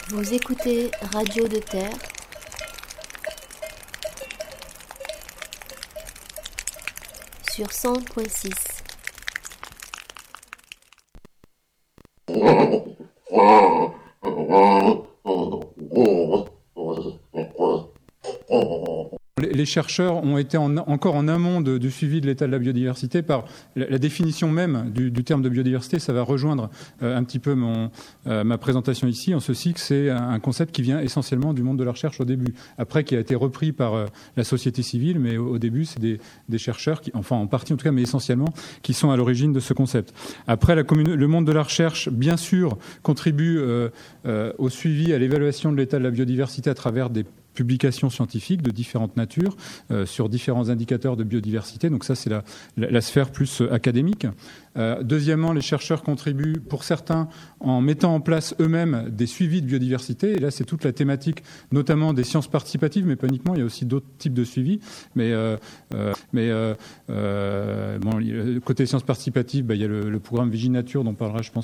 Vous écoutez Radio de Terre. Sur 100.6. Les chercheurs ont été encore en amont du suivi de l'état de la biodiversité par la définition même du terme de biodiversité. Ça va rejoindre un petit peu ma présentation ici, en ceci que c'est un concept qui vient essentiellement du monde de la recherche au début, après qui a été repris par la société civile, mais au début c'est des chercheurs, enfin en partie en tout cas, mais essentiellement, qui sont à l'origine de ce concept. Après, le monde de la recherche, bien sûr, contribue au suivi, à l'évaluation de l'état de la biodiversité à travers des publications scientifiques de différentes natures sur différents indicateurs de biodiversité. Donc ça, c'est la sphère plus académique. Deuxièmement, les chercheurs contribuent, pour certains, en mettant en place eux-mêmes des suivis de biodiversité. Et là, c'est toute la thématique, notamment des sciences participatives, mais pas uniquement. Il y a aussi d'autres types de suivis. Côté sciences participatives, il y a le programme Viginature, dont parlera, je pense,